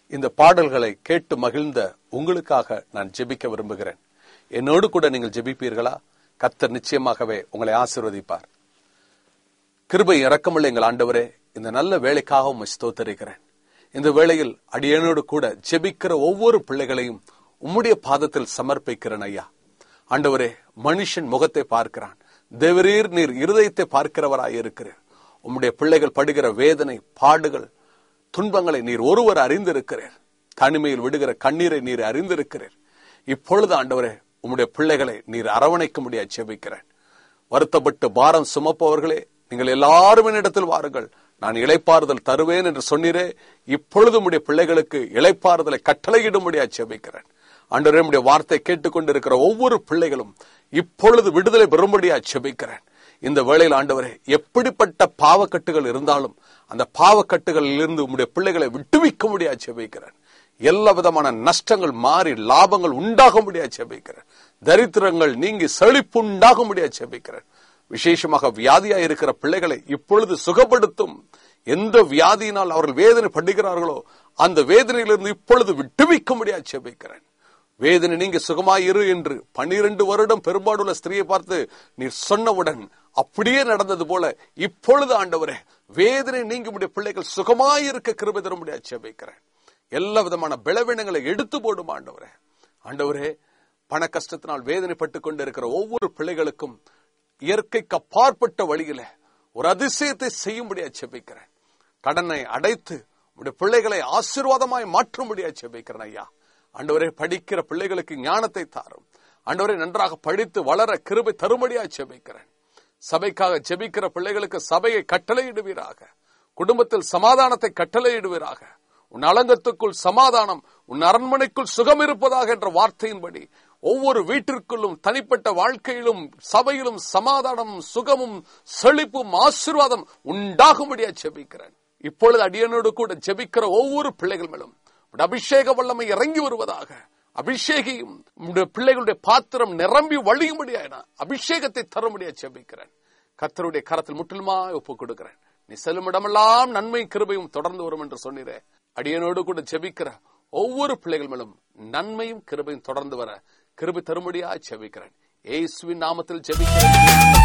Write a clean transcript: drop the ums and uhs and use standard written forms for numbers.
இந்த பாடல்களை கேட்டு மகிழ்ந்த உங்களுக்காக நான் ஜெபிக்க விரும்புகிறேன். என்னோடு கூட நீங்கள் ஜெபிப்பீர்களா? கர்த்தர் நிச்சயமாகவே உங்களை ஆசீர்வதிப்பார். கிருபை இரக்கமுள்ள எங்கள் ஆண்டவரே, இந்த நல்ல வேளைக்காக உம்மை ஸ்தோத்திரிக்கிறேன். இந்த வேளையில் அடியேனோடு கூட ஜெபிக்கிற ஒவ்வொரு பிள்ளைகளையும் உம்முடைய பாதத்தில் சமர்ப்பிக்கிறேன் ஐயா. ஆண்டவரே, மனுஷன் முகத்தை பார்க்கிறான், தேவரீர் நீர் இருதயத்தை பார்க்கிறவராய் இருக்கிறீர். உம்முடைய பிள்ளைகள் படுகிற வேதனை, பாடுகள், துன்பங்களை நீர் ஒருவர் அறிந்திருக்கிறீர். தனிமையில் விடுகிற கண்ணீரை நீர் அறிந்திருக்கிறீர். இப்பொழுது ஆண்டவரே, உம்முடைய பிள்ளைகளை நீர் அரவணைக்க முடியாது ஜெபிக்கிறேன். வருத்தப்பட்டு பாரம் சுமப்பவர்களே, நீங்கள் எல்லாரும் என்னிடத்தில் வாருங்கள், நான் இளைப்பாறுதல் தருவேன் என்று சொன்னீரே. இப்பொழுது உம்முடைய பிள்ளைகளுக்கு இளைப்பாறுதலை கட்டளையிட முடியாது ஜெபிக்கிறேன். ஆண்டவரே, உம்முடைய வார்த்தை கேட்டுக்கொண்டிருக்கிற ஒவ்வொரு பிள்ளைகளும் இப்பொழுது விடுதலை பெறும்படியாக ஜெபிக்கிறேன். இந்த வேளையில் ஆண்டவரே, எப்படிப்பட்ட பாவக்கட்டுகள் இருந்தாலும் அந்த பாவக்கட்டுகளில் இருந்து உம்முடைய பிள்ளைகளை விட்டுவிக்க முடியாது ஜெபிக்கிறேன். எல்லா விதமான நஷ்டங்கள் மாறி லாபங்கள் உண்டாக முடியாது ஜெபிக்கிறேன். தரித்திரங்கள் நீங்கி செழிப்பு உண்டாக முடியாது ஜெபிக்கிறேன். விசேஷமாக வியாதியா இருக்கிற பிள்ளைகளை இப்பொழுது சுகப்படுத்தும். எந்த வியாதியினால் அவர்கள் வேதனை படுகிறார்களோ அந்த வேதனையிலிருந்து இப்பொழுது விட்டுவிக்க முடியாது ஜெபிக்கிறேன். வேதனை நீங்க சுகமாயிரு என்று 12 வருடம் பெரும்பாடுள்ள ஸ்திரியை பார்த்து நீர் சொன்னவுடன் அப்படியே நடந்தது போல இப்பொழுது ஆண்டவரே, வேதனை நீங்க உடைய பிள்ளைகள் சுகமாயிருக்க கிருபை தர முடியாது ஜெபிக்கிறேன். எல்லா விதமான பலவீனங்களை எடுத்து போடும் ஆண்டவரே. ஆண்டவரே, பண கஷ்டத்தினால் வேதனைப்பட்டு கொண்டிருக்கிற ஒவ்வொரு பிள்ளைகளுக்கும் இயற்கைக்கு அப்பாற்பட்ட வழியில ஒரு அதிசயத்தை செய்யும்படியா ஜெபிக்கிறேன். கடனை அடைத்து உடைய பிள்ளைகளை ஆசீர்வாதமாய் மாற்றும்படியா ஜெபிக்கிறேன் ஐயா. ஆண்டவரே, படிக்கிற பிள்ளைகளுக்கு ஞானத்தை தாரும். ஆண்டவரே, நன்றாக படித்து வளர கிருபை தரும்படியா ஜெபிக்கிறேன். சபைக்காக ஜெபிக்கிற பிள்ளைகளுக்கு சபையை கட்டளையிடுவீராக. குடும்பத்தில் சமாதானத்தை கட்டளையிடுவீராக. உன் அலங்கத்துக்குள் சமாதானம், உன் அரண்மனைக்குள் சுகம் இருப்பதாக என்ற வார்த்தையின்படி ஒவ்வொரு வீட்டிற்குள்ளும் தனிப்பட்ட வாழ்க்கையிலும் சபையிலும் சமாதானமும் சுகமும் செழிப்பும் ஆசீர்வாதம் உண்டாகும்படியா ஜெபிக்கிறேன். இப்பொழுது அடியனோடு கூட ஜெபிக்கிற ஒவ்வொரு பிள்ளைகள் மேலும் அபிஷேக வல்லமை இறங்கி வருவதாக. அபிஷேகியும் பிள்ளைகளுடைய பாத்திரம் நிரம்பி வழியும்படியான அபிஷேகத்தை தரும்படியா ஜெபிக்கிறேன். கர்த்தருடைய கரத்தில் முற்றிலுமாய் ஒப்புக் கொடுக்கிறேன். நீ செல்லும் இடமெல்லாம் நன்மை கிருபையும் தொடர்ந்து வரும் என்று சொன்னீரே. அடியனோடு கூட ஜெபிக்கிற ஒவ்வொரு பிள்ளைகள் மேலும் நன்மையும் கிருபையும் தொடர்ந்து வர கிருபை தரும்படியா ஜெபிக்கிறேன். இயேசுவின் நாமத்தில் ஜெபிக்கிறேன்.